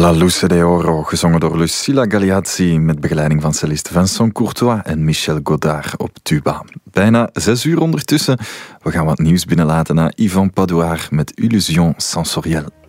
La Luce de Oro, gezongen door Lucilla Gagliazzi met begeleiding van cellist Vincent Courtois en Michel Godard op tuba. Bijna 6 uur ondertussen. We gaan wat nieuws binnenlaten naar Yvan Padouard met Illusion Sensorielle.